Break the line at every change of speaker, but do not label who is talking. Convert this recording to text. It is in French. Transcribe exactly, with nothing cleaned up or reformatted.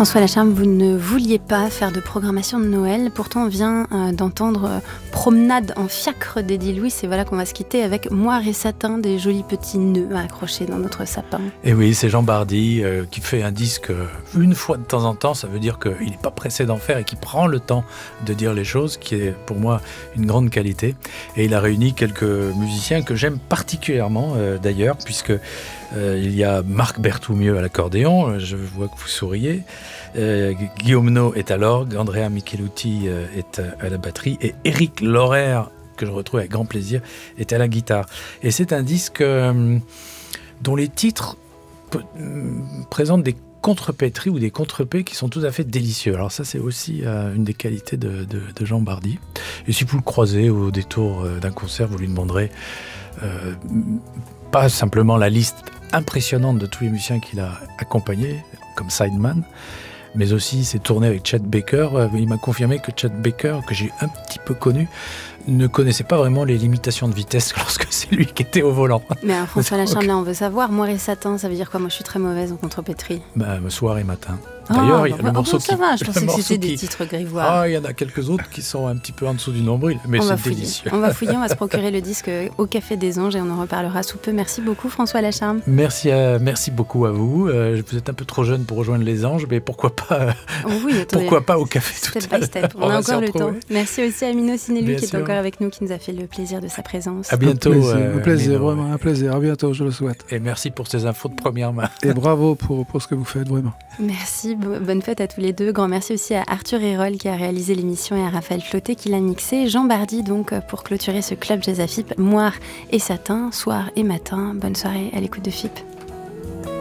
François Lacharme, vous ne vouliez pas faire de programmation de Noël. Pourtant, on vient euh, d'entendre euh, Promenade en fiacre d'Eddie Louis. Et voilà qu'on va se quitter avec Moire et Satin, des jolis petits nœuds à accrocher dans notre sapin.
Et oui, c'est Jean Bardy euh, qui fait un disque euh, une fois de temps en temps. Ça veut dire qu'il n'est pas pressé d'en faire et qu'il prend le temps de dire les choses, qui est pour moi une grande qualité. Et il a réuni quelques musiciens que j'aime particulièrement euh, d'ailleurs, puisque euh, il y a Marc Berthoumieux à l'accordéon. Je vois que vous souriez. Euh, Guillaume No est à l'orgue, Andrea Michelutti euh, est à la batterie et Éric Laurer, que je retrouve avec grand plaisir, est à la guitare. Et c'est un disque euh, dont les titres p- présentent des contrepétries ou des contrepés qui sont tout à fait délicieux. Alors ça, c'est aussi euh, une des qualités de, de, de Jean Bardy. Et si vous le croisez au détour euh, d'un concert, vous lui demanderez euh, pas simplement la liste impressionnante de tous les musiciens qu'il a accompagnés, comme sideman, mais aussi ses tournées avec Chet Baker. Il m'a confirmé que Chet Baker, que j'ai un petit peu connu, ne connaissait pas vraiment les limitations de vitesse lorsque c'est lui qui était au volant.
Mais alors, François Lacharme, là, on veut savoir, Moire et Satin, ça veut dire quoi? Moi, je suis très mauvaise en contrepétrie.
Bah, soir et matin.
Oh,
D'ailleurs, il y a
bah,
le
oh,
morceau
bon, ça
qui...
va, je pensais que c'était
qui...
des titres grivois.
Ah, il y en a quelques autres qui sont un petit peu en dessous du nombril, mais
on
c'est
va fouiller.
délicieux.
On va fouiller, on va se procurer le disque au Café des Anges et on en reparlera sous peu. Merci beaucoup, François Lacharme.
Merci, à... Merci beaucoup à vous. Euh, vous êtes un peu trop jeune pour rejoindre les Anges, mais pourquoi pas,
oh oui, attendez,
pourquoi pas au Café tout
step
à
by step. On,
on
a
va
encore le
retrouver.
temps. Merci aussi à Mino Sinelu
Bien
qui
sûr.
est encore avec nous, qui nous a fait le plaisir de sa présence.
À bientôt.
Un plaisir,
euh,
un plaisir
Mino.
vraiment un plaisir. À bientôt, je le souhaite.
Et merci pour ces infos de première main.
Et bravo pour, pour ce que vous faites, vraiment.
Merci, bo- bonne fête à tous les deux. Grand merci aussi à Arthur Hérol qui a réalisé l'émission et à Raphaël Flauté qui l'a mixé. Jean Bardy donc pour clôturer ce club Jazz à F I P. Moire et Satin, soir et matin. Bonne soirée à l'écoute de F I P.